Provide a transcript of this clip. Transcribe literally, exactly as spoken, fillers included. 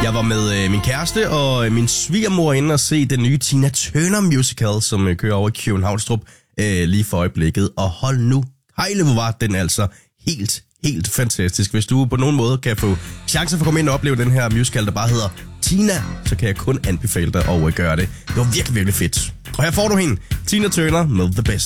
Jeg var med øh, min kæreste og øh, min svigermor inde og se den nye Tina Turner musical, som øh, kører over i Københavnstrup øh, lige for øjeblikket. Og hold nu, hejle hvor var den altså helt, helt fantastisk. Hvis du på nogen måde kan få chance for at komme ind og opleve den her musical, der bare hedder Tina, så kan jeg kun anbefale dig at gøre det. Det var virkelig, virkelig fedt. Og her får du hende, Tina Turner med The Best.